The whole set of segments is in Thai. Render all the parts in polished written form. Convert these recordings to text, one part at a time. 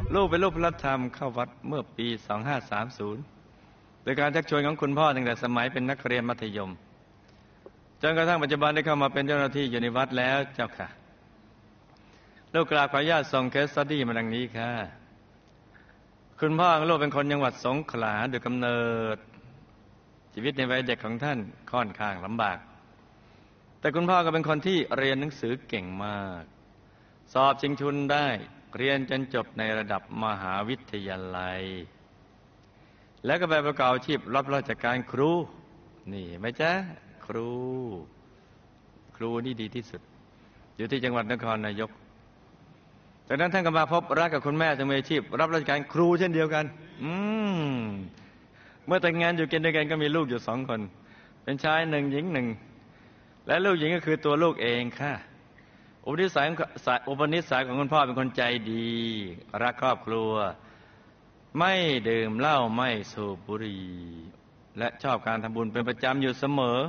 ลูกเป็นลูกพระธรรมเข้าวัดเมื่อปี 2530 โดยการชักชวนของคุณพ่อตั้งแต่สมัยเป็นนักเรียนมัธยมจนกระทั่งปัจจุบันได้เข้ามาเป็นเจ้าหน้าที่อยู่ในวัดแล้วเจ้าค่ะลูกกราบขออนุญาตส่งเคสสตั๊ดดี้มาดังนี้ค่ะคุณพ่อของลูกเป็นคนจังหวัดสงขลาโดยกำเนิดชีวิตในวัยเด็กของท่านค่อนข้างลำบากแต่คุณพ่อก็เป็นคนที่เรียนหนังสือเก่งมากสอบชิงทุนได้เรียนจนจบในระดับมหาวิทยาลัยแล้วก็ไปประกอบอาชีพรับราชการครูนี่ไหมจ๊ะครูนี่ดีที่สุดอยู่ที่จังหวัดนครนายกจากนั้นท่านก็มาพบรักกับคุณแม่ซึ่งมีอาชีพรับราชการครูเช่นเดียวกันเมื่อแต่งงานอยู่กินด้วยกันก็มีลูกอยู่2 คนเป็นชาย1หญิง1และลูกหญิงก็คือตัวลูกเองค่ะอุปนิสัยของคุณพ่อเป็นคนใจดีรักครอบครัวไม่ดื่มเหล้าไม่สูบบุหรี่และชอบการทำบุญเป็นประจำอยู่เสมอ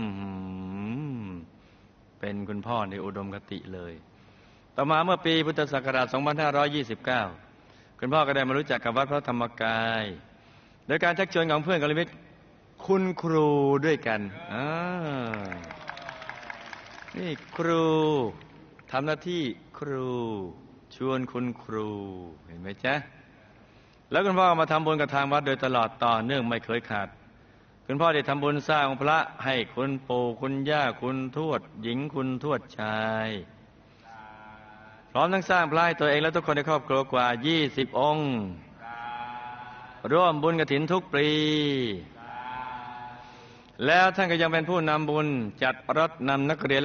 เป็นคุณพ่อในอุดมคติเลยต่อมาเมื่อปีพุทธศักราช 2529 คุณพ่อก็ได้มารู้จักกับวัดพระธรรมกายโดยการชักชวนของเพื่อนกัลยาณมิตรคุณครูด้วยกันนี่ครูทำหน้าที่ครูชวนคุณครูเห็นไหมจ๊ะแล้วคุณพ่อมาทำบุญกับทางวัดโดยตลอดต่อเนื่องไม่เคยขาดคุณพ่อได้ทำบุญสร้างพระให้คุณปู่คุณย่าคุณทวดหญิงคุณทวดชายพร้อมทั้งสร้างพระให้ตัวเองและทุกคนในครอบครัวกว่า20 องค์ร่วมบุญกฐินทุกปีแล้วท่านก็ยังเป็นผู้นำบุญจัดรถนำนักเรียน